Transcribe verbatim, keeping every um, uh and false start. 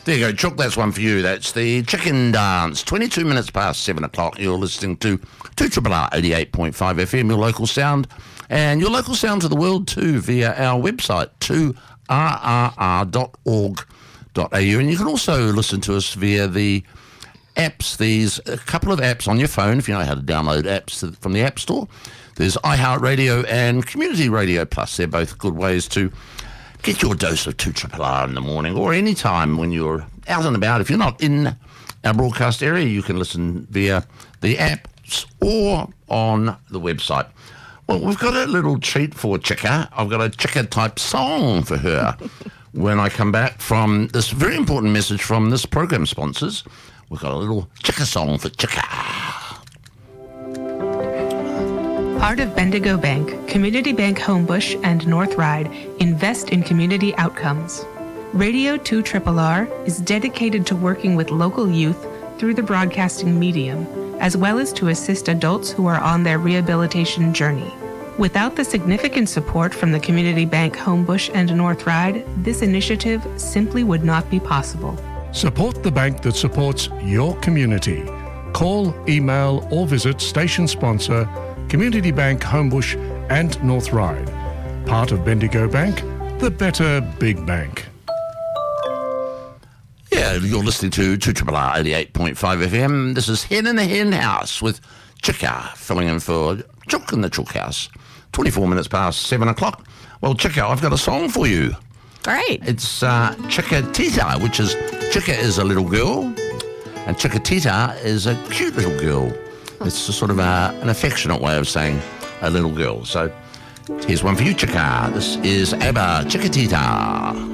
There you go, Chook, that's one for you. That's the Chicken Dance. twenty-two minutes past seven o'clock. You're listening to two R R R eighty-eight point five F M, your local sound, and your local sound to the world too via our website, two R R R dot org dot A U. And you can also listen to us via the apps. There's a couple of apps on your phone, if you know how to download apps from the App Store. There's iHeartRadio and Community Radio Plus. They're both good ways to get your dose of two R R R in the morning or any time when you're out and about. If you're not in our broadcast area, you can listen via the apps or on the website. Well, we've got a little treat for Chicka. I've got a Chicka-type song for her when I come back from this very important message from this program sponsors. We've got a little Chicka song for Chicka. Part of Bendigo Bank, Community Bank Homebush, and North Ryde invest in community outcomes. Radio two R R R is dedicated to working with local youth through the broadcasting medium, as well as to assist adults who are on their rehabilitation journey. Without the significant support from the Community Bank Homebush and North Ryde, this initiative simply would not be possible. Support the bank that supports your community. Call, email, or visit station sponsor Community Bank Homebush and North Ryde. Part of Bendigo Bank, the better big bank. Yeah, you're listening to two R R R eighty-eight point five F M. This is Hen in the Hen House with Chicka, filling in for Chook in the Chook House. twenty-four minutes past seven o'clock. Well, Chicka, I've got a song for you. Great. It's uh, Chickatita, which is, Chicka is a little girl, and Chickatita is a cute little girl. It's a sort of a, an affectionate way of saying a little girl. So here's one for you, Chicka. This is ABBA, Chickatita.